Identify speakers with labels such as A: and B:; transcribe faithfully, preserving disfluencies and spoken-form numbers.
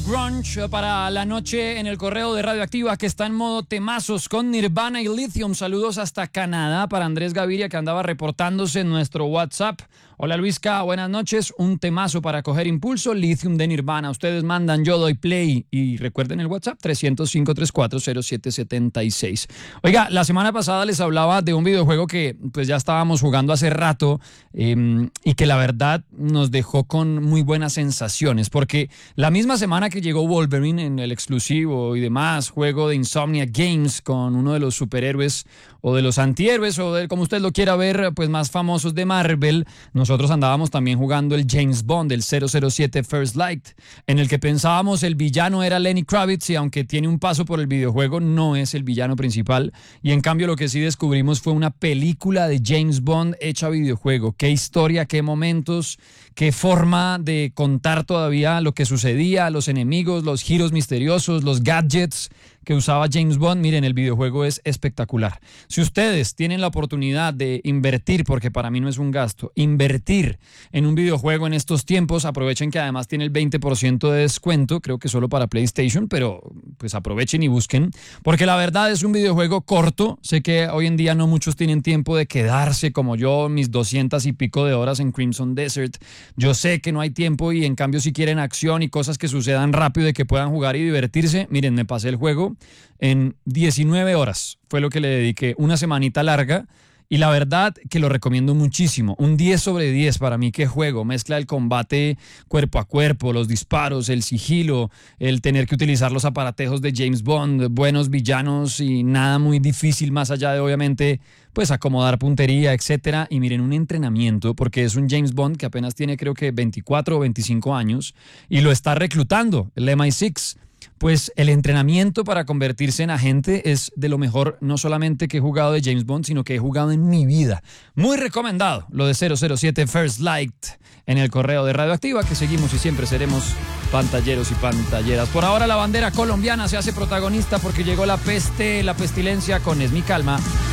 A: Grunge para la noche en el correo de Radioactiva, que está en modo temazos con Nirvana y Lithium. Saludos hasta Canadá para Andrés Gaviria, que andaba reportándose en nuestro WhatsApp. Hola Luisca, buenas noches. Un temazo para coger impulso, Lithium de Nirvana. Ustedes mandan, yo doy play. Y recuerden el WhatsApp tres cero cinco, tres cuatro cero siete siete seis. Oiga, la semana pasada les hablaba de un videojuego que pues ya estábamos jugando hace rato eh, y que la verdad nos dejó con muy buenas sensaciones, porque la misma semana que llegó Wolverine en el exclusivo y demás, juego de Insomniac Games con uno de los superhéroes o de los antihéroes o de, como usted lo quiera ver, pues más famosos de Marvel, nosotros andábamos también jugando el James Bond, el cero cero siete First Light, en el que pensábamos el villano era Lenny Kravitz y aunque tiene un paso por el videojuego no es el villano principal, y en cambio lo que sí descubrimos fue una película de James Bond hecha videojuego. Qué historia, qué momentos, qué forma de contar todavía lo que sucedía, los enemigos, los giros misteriosos, los gadgets que usaba James Bond. Miren, el videojuego es espectacular. Si ustedes tienen la oportunidad de invertir, porque para mí no es un gasto, invertir en un videojuego en estos tiempos, aprovechen que además tiene el veinte por ciento de descuento, creo que solo para PlayStation, pero pues aprovechen y busquen, porque la verdad es un videojuego corto. Sé que hoy en día no muchos tienen tiempo de quedarse como yo, mis doscientas y pico de horas en Crimson Desert. Yo sé que no hay tiempo y en cambio si quieren acción y cosas que sucedan rápido y que puedan jugar y divertirse, miren, me pasé el juego en diecinueve horas, fue lo que le dediqué, una semanita larga, y la verdad que lo recomiendo muchísimo. Un diez sobre diez para mí. Qué juego, mezcla el combate cuerpo a cuerpo, los disparos, el sigilo, el tener que utilizar los aparatejos de James Bond, buenos villanos y nada muy difícil más allá de obviamente pues acomodar puntería, etcétera. Y miren, un entrenamiento, porque es un James Bond que apenas tiene creo que veinticuatro o veinticinco años y lo está reclutando el eme i seis. Pues el entrenamiento para convertirse en agente es de lo mejor, no solamente que he jugado de James Bond, sino que he jugado en mi vida. Muy recomendado lo de cero cero siete First Light en el correo de Radioactiva, que seguimos y siempre seremos pantalleros y pantalleras. Por ahora la bandera colombiana se hace protagonista porque llegó la peste, la pestilencia con Es mi calma.